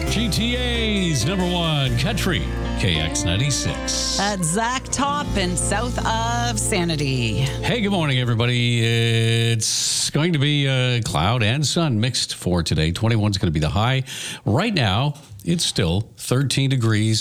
GTA's #1 country, KX96. At Zach Top and south of Sanity. Hey, good morning, everybody. It's going to be cloud and sun mixed for today. 21 is going to be the high. Right now, it's still 13 degrees.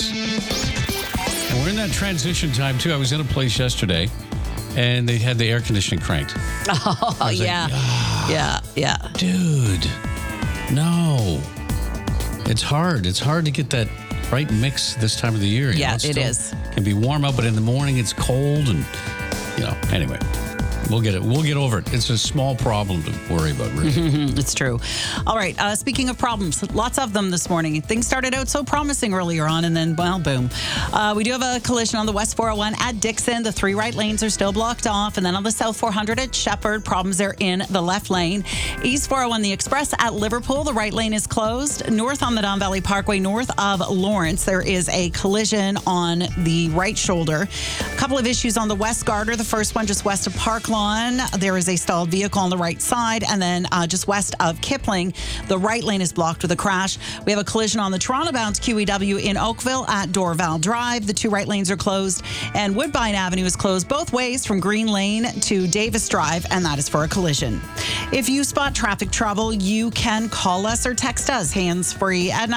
And we're in that transition time, too. I was in a place yesterday, and they had the air conditioning cranked. Oh, yeah. Yeah. Dude, no. It's hard. It's hard to get that right mix this time of the year. Yeah, it is. It can be warm out, but in the morning it's cold and, anyway. We'll get it. We'll get over it. It's a small problem to worry about, really. It's true. All right. Speaking of problems, lots of them this morning. Things started out so promising earlier on, and then, well, boom. We do have a collision on the West 401 at Dixon. The 3 right lanes are still blocked off. And then on the South 400 at Shepherd, problems there in the left lane. East 401, the Express at Liverpool, the right lane is closed. North on the Don Valley Parkway, north of Lawrence, there is a collision on the right shoulder. A couple of issues on the West Garter. The first one just west of Parklawn. There is a stalled vehicle on the right side, and then just west of Kipling, the right lane is blocked with a crash. We have a collision on the Toronto-bound QEW in Oakville at Dorval Drive. The 2 right lanes are closed, and Woodbine Avenue is closed both ways from Green Lane to Davis Drive, and that is for a collision. If you spot traffic trouble, you can call us or text us hands-free at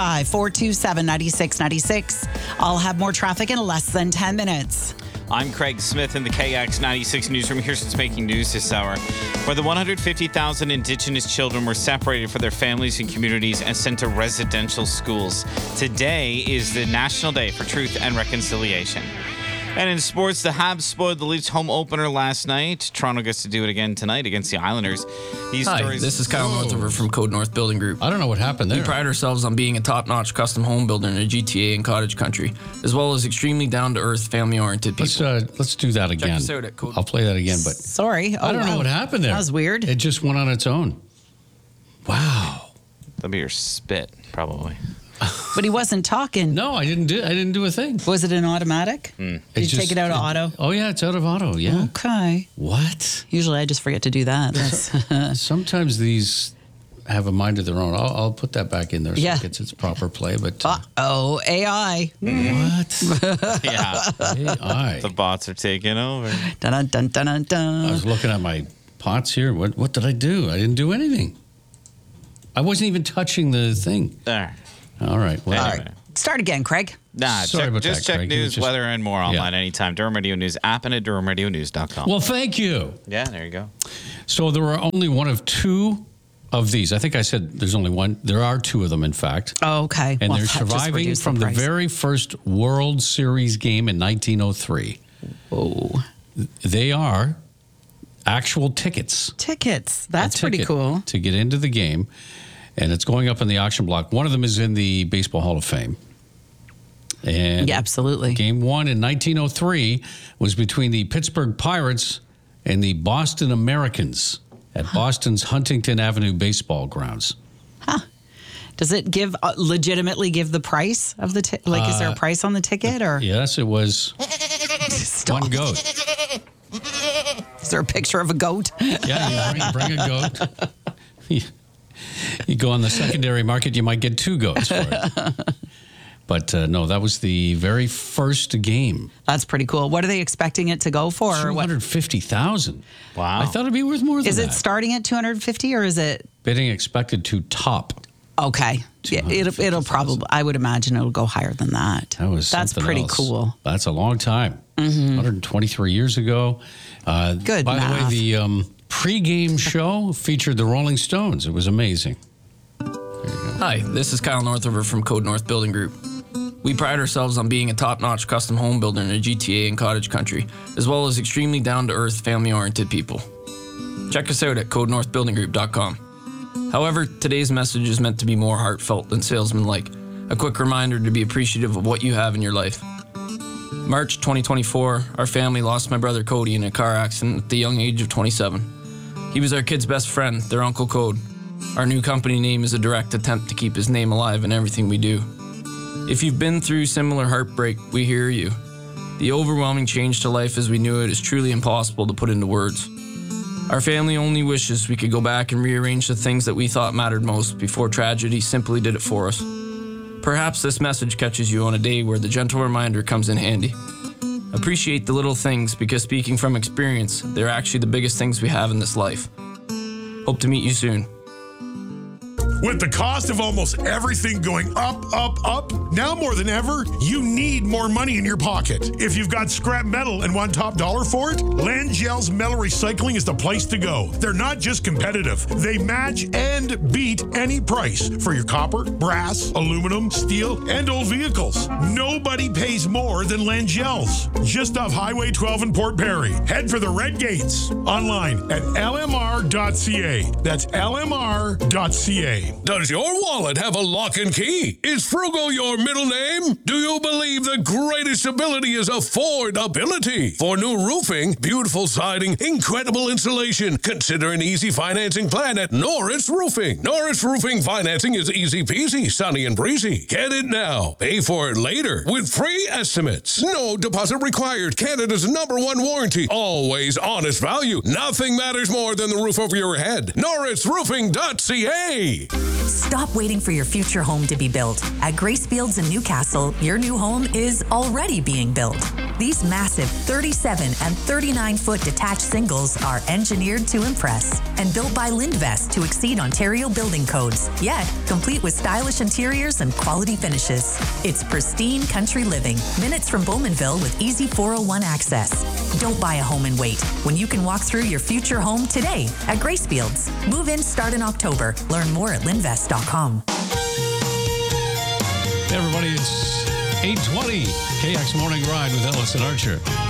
905-427-9696. I'll have more traffic in less than 10 minutes. I'm Craig Smith in the KX96 newsroom. Here's what's making news this hour. Where the 150,000 Indigenous children were separated from their families and communities and sent to residential schools. Today is the National Day for Truth and Reconciliation. And in sports, the Habs spoiled the Leafs home opener last night. Toronto gets to do it again tonight against the Islanders. Hi, this is Kyle Northover from Code North Building Group. I don't know what happened there. We pride ourselves on being a top-notch custom home builder in the GTA and cottage country, as well as extremely down-to-earth, family-oriented people. Let's do that again. Check us out at Code. I'll play that again, but Sorry. I don't know what happened there. That was weird. It just went on its own. Wow. That'll be your spit, probably. But he wasn't talking. No, I didn't do a thing. Was it an automatic? Did you take it out of auto? Oh, yeah, it's out of auto, yeah. Okay. What? Usually I just forget to do that. Sometimes these have a mind of their own. I'll put that back in there so Yeah. it gets its proper play. But Uh-oh, AI. what? Yeah. AI. The bots are taking over. Dun, dun, dun, dun, dun. I was looking at my pots here. What did I do? I didn't do anything. I wasn't even touching the thing. There. All right. Well, Anyway. All right. Start again, Craig. Nah, Sorry about just that, check Craig. news, weather, and more online anytime. Durham Radio News app and at durhamradionews.com. well, thank you. Yeah, there you go. So there are only one of 2 of these. I think I said there's only one. There are 2 of them, in fact. Oh, okay. And Well, they're that just surviving reduced from the price. very first World Series game in 1903. Whoa. They are actual tickets. Tickets. That's pretty ticket cool. to get into the game, and it's going up in the auction block. One of them is in the Baseball Hall of Fame. And Yeah, absolutely. Game 1 in 1903 was between the Pittsburgh Pirates and the Boston Americans at Boston's Huntington Avenue baseball grounds. Does it legitimately give the price of the ticket? Like, is there a price on the ticket or? Yes, it was Stop. one goat. Is there a picture of a goat? Yeah, you bring a goat. You go on the secondary market, you might get 2 goats for it. But no, that was the very first game. That's pretty cool. What are they expecting it to go for? Or what? $250,000. Wow. I thought it'd be worth more than Is that. it starting at 250 or is it? Bidding expected to top. Okay. Yeah, it'll probably, I would imagine it'll go higher than that. That's That's pretty else. cool. That's a long time. 123 years ago. Good By the way, math. the pregame show featured the Rolling Stones. It was amazing. Hi, this is Kyle Northover from Code North Building Group. We pride ourselves on being a top-notch custom home builder in the GTA and cottage country, as well as extremely down-to-earth, family-oriented people. Check us out at CodeNorthBuildingGroup.com. However, today's message is meant to be more heartfelt than salesman-like. A quick reminder to be appreciative of what you have in your life. March 2024, our family lost my brother Cody in a car accident at the young age of 27. He was our kid's best friend, their Uncle Code. Our new company name is a direct attempt to keep his name alive in everything we do. If you've been through similar heartbreak, we hear you. The overwhelming change to life as we knew it is truly impossible to put into words. Our family only wishes we could go back and rearrange the things that we thought mattered most before tragedy simply did it for us. Perhaps this message catches you on a day where the gentle reminder comes in handy. Appreciate the little things because, speaking from experience, they're actually the biggest things we have in this life. Hope to meet you soon. With the cost of almost everything going up, now more than ever, you need more money in your pocket. If you've got scrap metal and want top dollar for it, Langell's Metal Recycling is the place to go. They're not just competitive. They match and beat any price for your copper, brass, aluminum, steel, and old vehicles. Nobody pays more than Langell's. Just off Highway 12 in Port Perry. Head for the Red Gates. Online at lmr.ca. That's lmr.ca. Does your wallet have a lock and key? Is Frugal your middle name? Do you believe the greatest ability is affordability? For new roofing, beautiful siding, incredible insulation, consider an easy financing plan at Norris Roofing. Norris Roofing financing is easy peasy, sunny and breezy. Get it now. Pay for it later with free estimates. No deposit required. Canada's #1 warranty. Always honest value. Nothing matters more than the roof over your head. NorrisRoofing.ca. Stop waiting for your future home to be built. At Grace Fields in Newcastle, your new home is already being built. These massive 37 and 39-foot detached singles are engineered to impress and built by Lindvest to exceed Ontario building codes, yet complete with stylish interiors and quality finishes. It's pristine country living, minutes from Bowmanville with easy 401 access. Don't buy a home and wait when you can walk through your future home today at Grace Fields. Move-ins start in October. Learn more at Lindvest.com. Hey everybody, it's 8:20. KX Morning Ride with Ellis and Archer.